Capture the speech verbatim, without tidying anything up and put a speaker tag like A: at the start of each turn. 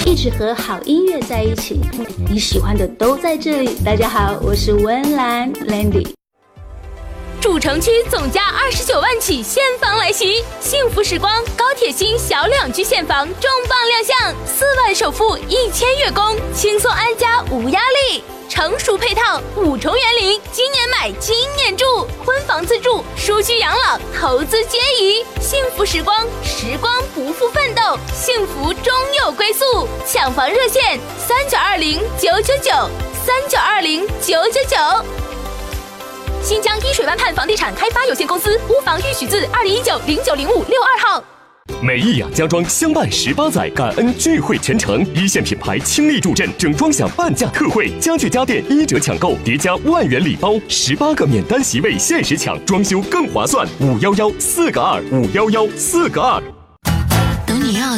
A: 一直和好音乐在一起，你喜欢的都在这里。大家好，我是温岚 Landy。
B: 主城区总价二十九万起现房来袭，幸福时光高铁新小两居现房重磅亮相，四万首付，一千月供，轻松安家无压力。成熟配套，五重园林，今年买今年住，婚房自住，舒居养老，投资皆宜。幸福时光，时光不负奋斗，幸福终有归宿。抢房热线：三九二零九九九，三九二零九九九。新疆依水湾畔房地产开发有限公司屋房预许字二零一九零九零五六二号。
C: 美意雅家装相伴十八载，感恩聚会全程，一线品牌倾力助阵，整装享半价特惠，家具家电一折抢购，叠加万元礼包，十八个免单席位限时抢，装修更划算。五幺幺四个二，五幺幺四个二。